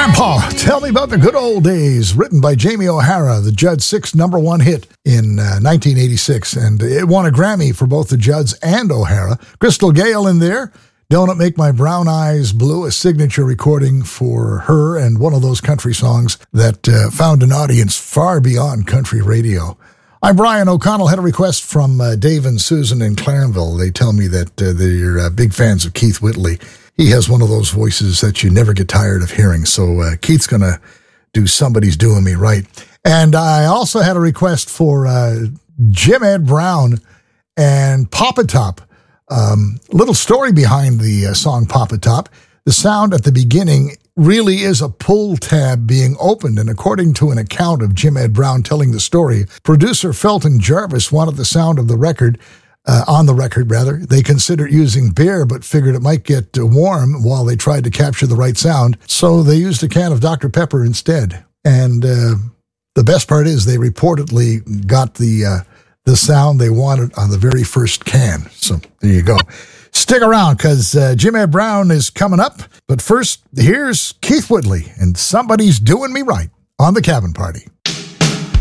Grandpa, tell me about the good old days, written by Jamie O'Hara, the Judd 6 #1 hit in 1986, and it won a Grammy for both the Judds and O'Hara. Crystal Gayle in there, Don't It Make My Brown Eyes Blue, a signature recording for her, and one of those country songs that found an audience far beyond country radio. I'm Brian O'Connell. Had a request from Dave and Susan in Clarenville. They tell me that they're big fans of Keith Whitley. He has one of those voices that you never get tired of hearing. So Keith's going to do Somebody's Doing Me Right. And I also had a request for Jim Ed Brown and Papa Top. Little story behind the song Papa Top. The sound at the beginning really is a pull tab being opened, and according to an account of Jim Ed Brown telling the story, producer Felton Jarvis wanted the sound of the record, on the record rather. They considered using beer, but figured it might get warm while they tried to capture the right sound, so they used a can of Dr. Pepper instead. And the best part is they reportedly got the sound they wanted on the very first can. So there you go. Stick around, because Jim Ed Brown is coming up. But first, here's Keith Whitley and Somebody's Doing Me Right on The Cabin Party.